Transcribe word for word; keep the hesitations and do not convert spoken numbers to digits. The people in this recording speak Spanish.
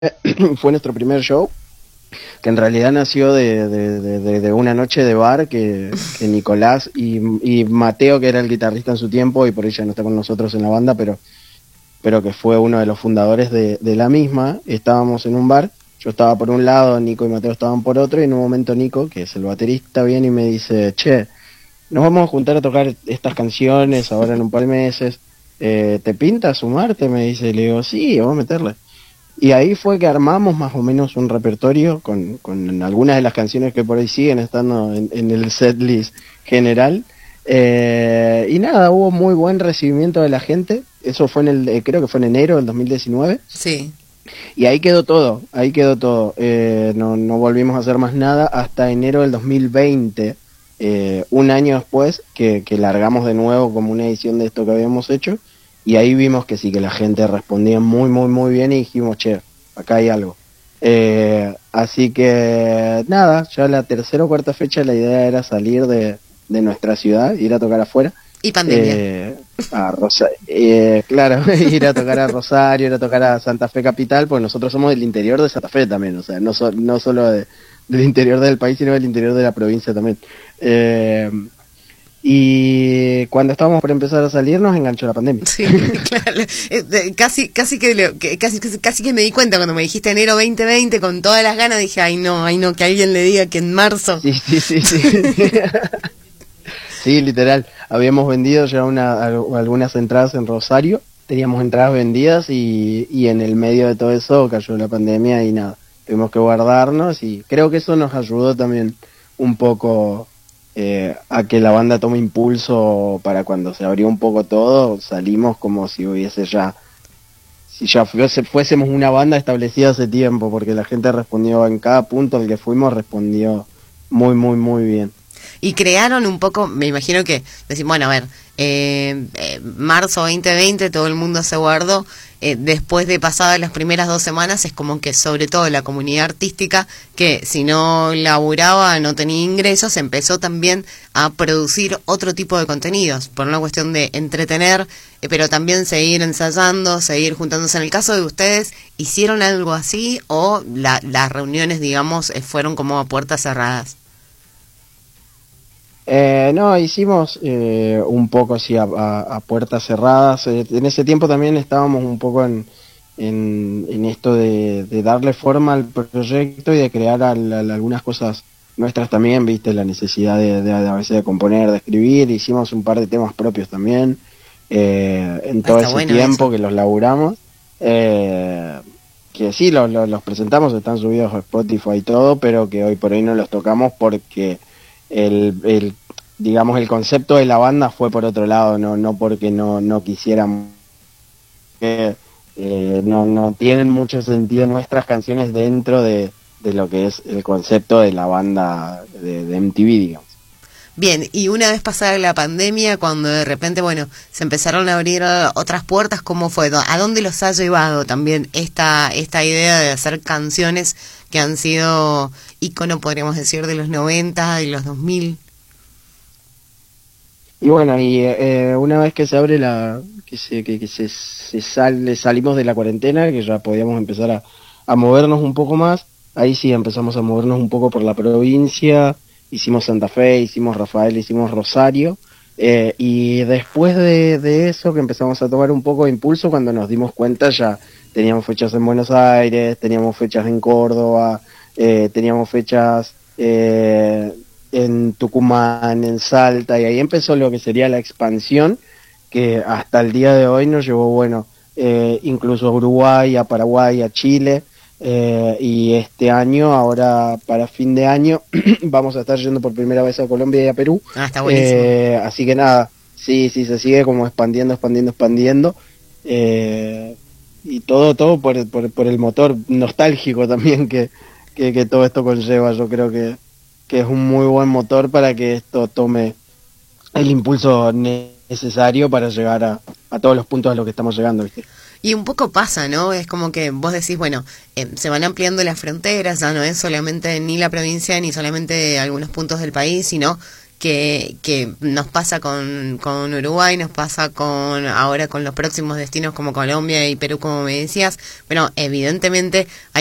fue nuestro primer show, que en realidad nació de, de, de, de una noche de bar que, que Nicolás y, y Mateo, que era el guitarrista en su tiempo, y por ella no está con nosotros en la banda, pero, pero que fue uno de los fundadores de, de la misma, estábamos en un bar, yo estaba por un lado, Nico y Mateo estaban por otro, y en un momento Nico, que es el baterista, viene y me dice, che, nos vamos a juntar a tocar estas canciones ahora en un par de meses, eh, ¿te pinta sumarte? Me dice, y le digo, sí, vamos a meterle. Y ahí fue que armamos más o menos un repertorio con, con algunas de las canciones que por ahí siguen estando en, en el setlist general. Eh, y nada, hubo muy buen recibimiento de la gente. Eso fue en el, eh, creo que fue en enero del dos mil diecinueve. Sí. Y ahí quedó todo, ahí quedó todo. Eh, no, no volvimos a hacer más nada hasta enero del dos mil veinte, eh, un año después que, que largamos de nuevo como una edición de esto que habíamos hecho. Y ahí vimos que sí, que la gente respondía muy, muy, muy bien y dijimos, che, acá hay algo. Eh, así que nada, ya la tercera o cuarta fecha la idea era salir de, de nuestra ciudad, ir a tocar afuera. Y pandemia. Eh, a Rosa eh, claro, ir a tocar a Rosario, ir a tocar a Santa Fe capital, porque nosotros somos del interior de Santa Fe también, o sea, no, so, no solo de, del interior del país, sino del interior de la provincia también. Eh, Y cuando estábamos por empezar a salir nos enganchó la pandemia. Sí, claro. Eh, Casi, casi que, lo- que casi, casi que me di cuenta cuando me dijiste enero veinte veinte con todas las ganas, dije, ay no, ay no, que alguien le diga que en marzo. Sí, sí, sí, sí. Sí, literal. Habíamos vendido ya una, al- algunas entradas en Rosario, teníamos entradas vendidas y, y en el medio de todo eso cayó la pandemia y nada, tuvimos que guardarnos y creo que eso nos ayudó también un poco eh, a que la banda tome impulso para cuando se abrió un poco todo, salimos como si hubiese ya, si ya fuese- fuésemos una banda establecida hace tiempo, porque la gente respondió en cada punto al que fuimos, respondió muy, muy, muy bien. Y crearon un poco, me imagino que, decir, bueno, a ver, eh, eh, marzo veinte veinte, todo el mundo se guardó, eh, después de pasadas las primeras dos semanas, es como que sobre todo la comunidad artística, que si no laburaba, no tenía ingresos, empezó también a producir otro tipo de contenidos, por una cuestión de entretener, eh, pero también seguir ensayando, seguir juntándose. En el caso de ustedes, ¿hicieron algo así o la, las reuniones, digamos, eh, fueron como a puertas cerradas? Eh, no, hicimos eh, un poco así a, a- a puertas cerradas. Eh, en ese tiempo también estábamos un poco en, en, en esto de, de darle forma al proyecto y de crear al- al- algunas cosas nuestras también, viste, la necesidad de, de- de a veces de componer, de escribir. Hicimos un par de temas propios también eh, en Ah, todo está ese bueno tiempo eso. que los laburamos. Eh, que sí, los, los, los presentamos, están subidos a Spotify y todo, pero que hoy por hoy no los tocamos porque el, el digamos el concepto de la banda fue por otro lado, no no porque no no quisieran que eh, no no tienen mucho sentido nuestras canciones dentro de, de lo que es el concepto de la banda de, de M T V, digamos. Bien, y una vez pasada la pandemia, cuando de repente, bueno, se empezaron a abrir eh, otras puertas, ¿cómo fue? ¿A dónde los ha llevado también esta esta idea de hacer canciones que han sido ícono, podríamos decir, de los noventa y los dos mil? Y bueno, y eh, una vez que se abre la, que se, que, que se, se sale, salimos de la cuarentena, que ya podíamos empezar a, a movernos un poco más, ahí sí empezamos a movernos un poco por la provincia, hicimos Santa Fe, hicimos Rafael, hicimos Rosario, eh, y después de, de eso que empezamos a tomar un poco de impulso, cuando nos dimos cuenta ya teníamos fechas en Buenos Aires, teníamos fechas en Córdoba, eh, teníamos fechas eh, en Tucumán, en Salta, y ahí empezó lo que sería la expansión, que hasta el día de hoy nos llevó, bueno, eh, incluso a Uruguay, a Paraguay, a Chile, eh, y este año, ahora para fin de año, vamos a estar yendo por primera vez a Colombia y a Perú. Ah, está buenísimo. Eh, así que nada, sí, sí, se sigue como expandiendo, expandiendo, expandiendo, eh, y todo, todo por, por, por el motor nostálgico también que, que, que todo esto conlleva. Yo creo que que es un muy buen motor para que esto tome el impulso necesario para llegar a, a todos los puntos a los que estamos llegando, ¿viste? Y un poco pasa, ¿no? Es como que vos decís, bueno, eh, se van ampliando las fronteras, ya no es solamente ni la provincia ni solamente algunos puntos del país, sino que, que nos pasa con, con Uruguay, nos pasa con ahora con los próximos destinos como Colombia y Perú, como me decías. Bueno, evidentemente